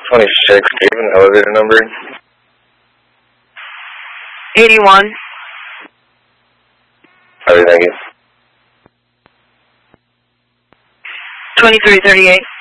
26. Do you have an elevator number? 81. Alright, thank you. 2338.